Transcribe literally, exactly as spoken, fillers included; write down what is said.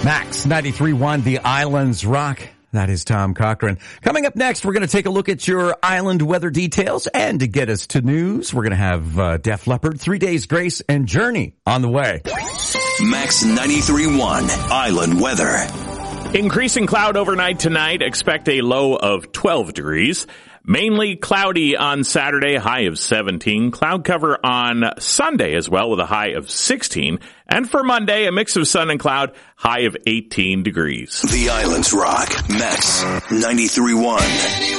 Max ninety-three point one, The Islands Rock. That is Tom Cochran. Coming up next, we're going to take a look at your island weather details. And to get us to news, we're going to have uh, Def Leppard, Three Days Grace, and Journey on the way. Max ninety-three point one, Island Weather. Increasing cloud overnight tonight. Expect a low of twelve degrees. Mainly cloudy on Saturday, high of seventeen. Cloud cover on Sunday as well with a high of sixteen. And for Monday, a mix of sun and cloud, high of eighteen degrees. The Islands Rock, Max ninety-three point one.